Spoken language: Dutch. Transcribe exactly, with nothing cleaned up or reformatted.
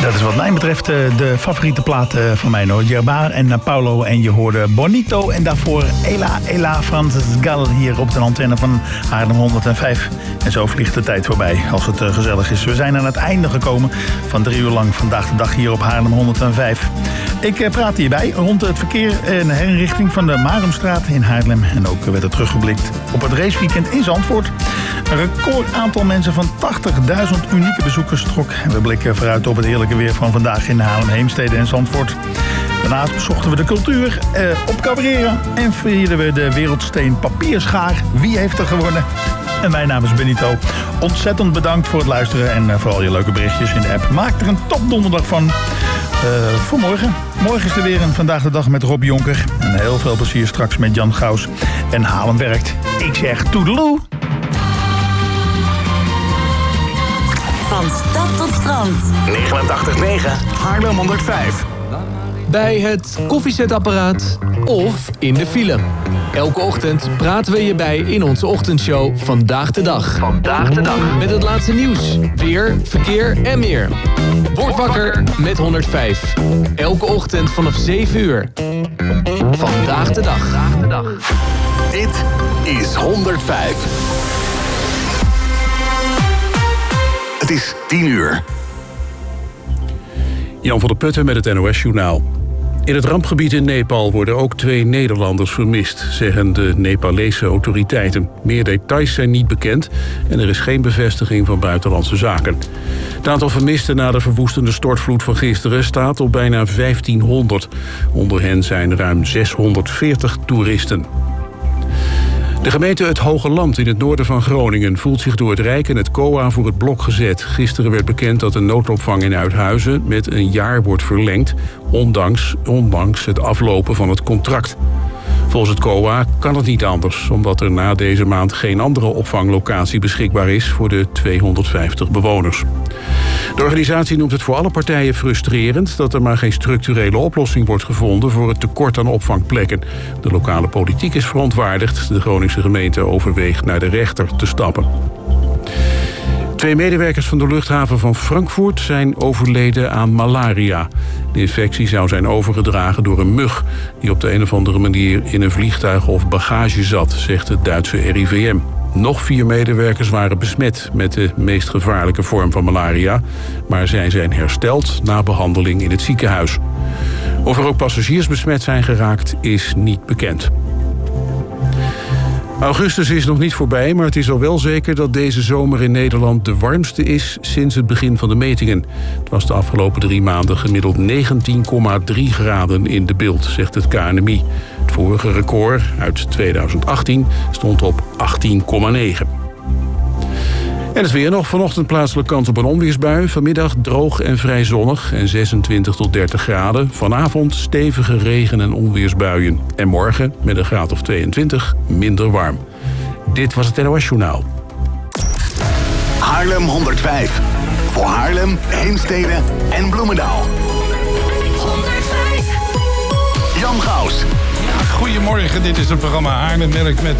Dat is wat mij betreft de favoriete plaat van mij, hoor. Jerba en Paulo en je hoorde Bonito. En daarvoor Ela Ela Francis Gal hier op de antenne van Haarlem honderdvijf. En zo vliegt de tijd voorbij als het gezellig is. We zijn aan het einde gekomen van drie uur lang vandaag de dag hier op Haarlem honderdvijf. Ik praat hierbij rond het verkeer en herinrichting van de Marumstraat in Haarlem. En ook werd er teruggeblikt op het raceweekend in Zandvoort. Een record aantal mensen van tachtigduizend unieke bezoekers trok. En we blikken vooruit op het heerlijke weer van vandaag in Haarlem, Heemstede en Zandvoort. Daarnaast bezochten we de cultuur eh, op Cabrera en vierden we de Wereldsteen Papierschaar. Wie heeft er gewonnen? En mijn naam is Benito. Ontzettend bedankt voor het luisteren en uh, vooral je leuke berichtjes in de app. Maak er een topdonderdag van. Uh, voor morgen. Morgen is er weer een Vandaag de Dag met Rob Jonker. En heel veel plezier straks met Jan Gauws. En Haarlem werkt. Ik zeg toedeloe. Van stad tot strand. negenentachtig komma negen Haarlem honderdvijf. Bij het koffiezetapparaat of in de file. Elke ochtend praten we je bij in onze ochtendshow Vandaag de Dag. Vandaag de Dag. Met het laatste nieuws, weer, verkeer en meer. Word wakker met honderdvijf. Elke ochtend vanaf zeven uur. Vandaag de Dag. Vandaag de Dag. Dit is honderdvijf. Het is tien uur. Jan van der Putten met het N O S-journaal. In het rampgebied in Nepal worden ook twee Nederlanders vermist, zeggen de Nepalese autoriteiten. Meer details zijn niet bekend en er is geen bevestiging van buitenlandse zaken. Het aantal vermisten na de verwoestende stortvloed van gisteren staat op bijna vijftienhonderd. Onder hen zijn ruim zeshonderdveertig toeristen. De gemeente Het Hoge Land in het noorden van Groningen voelt zich door het Rijk en het C O A voor het blok gezet. Gisteren werd bekend dat de noodopvang in Uithuizen met een jaar wordt verlengd, ondanks, ondanks het aflopen van het contract. Volgens het C O A kan het niet anders, omdat er na deze maand geen andere opvanglocatie beschikbaar is voor de tweehonderdvijftig bewoners. De organisatie noemt het voor alle partijen frustrerend dat er maar geen structurele oplossing wordt gevonden voor het tekort aan opvangplekken. De lokale politiek is verontwaardigd. De Groningse gemeente overweegt naar de rechter te stappen. Twee medewerkers van de luchthaven van Frankfurt zijn overleden aan malaria. De infectie zou zijn overgedragen door een mug die op de een of andere manier in een vliegtuig of bagage zat, zegt het Duitse R I V M. Nog vier medewerkers waren besmet met de meest gevaarlijke vorm van malaria, maar zij zijn hersteld na behandeling in het ziekenhuis. Of er ook passagiers besmet zijn geraakt, is niet bekend. Augustus is nog niet voorbij, maar het is al wel zeker dat deze zomer in Nederland de warmste is sinds het begin van de metingen. Het was de afgelopen drie maanden gemiddeld negentien komma drie graden in de Bilt, zegt het K N M I. Het vorige record uit tweeduizend achttien stond op achttien komma negen. En het weer nog. Vanochtend plaatselijk kans op een onweersbui. Vanmiddag droog en vrij zonnig en zesentwintig tot dertig graden. Vanavond stevige regen- en onweersbuien. En morgen met een graad of tweeëntwintig minder warm. Dit was het N O S-journaal. Haarlem honderdvijf. Voor Haarlem, Heemstede en Bloemendaal. honderdvijf. Jan Gauws. Ja, goedemorgen, dit is het programma Haarlem Werkt met